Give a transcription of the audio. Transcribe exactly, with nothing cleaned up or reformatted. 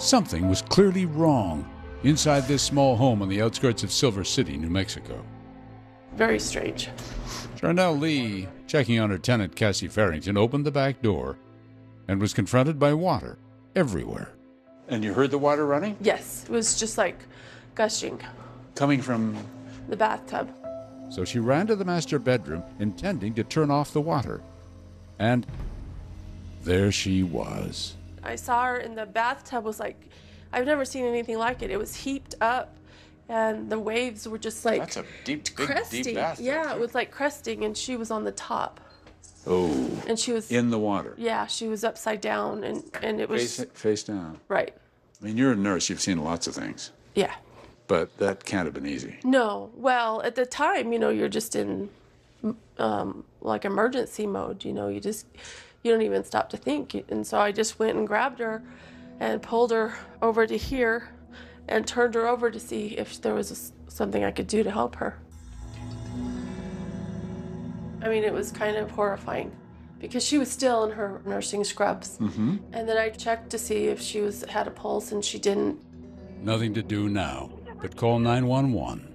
Something was clearly wrong inside this small home on the outskirts of Silver City, New Mexico. Very strange. Charnel Lee, checking on her tenant Cassie Farrington, opened the back door and was confronted by water everywhere. And you heard the water running? Yes, it was just like gushing. Coming from the bathtub. So she ran to the master bedroom, intending to turn off the water. And there she was. I saw her in the bathtub. Was like, I've never seen anything like it. It was heaped up, and the waves were just like That's a deep, big, cresting. deep bathtub. Yeah, it was like cresting, and she was on the top. Oh. And she was in the water. Yeah, she was upside down, and and it was face, face down. Right. I mean, you're a nurse. You've seen lots of things. Yeah. But that can't have been easy. No. Well, at the time, you know, you're just in um, like emergency mode. You know, you just you don't even stop to think. And so I just went and grabbed her and pulled her over to here and turned her over to see if there was a, something I could do to help her. I mean, it was kind of horrifying because she was still in her nursing scrubs. Mm-hmm. And then I checked to see if she was had a pulse, and she didn't. Nothing to do now but call nine one one.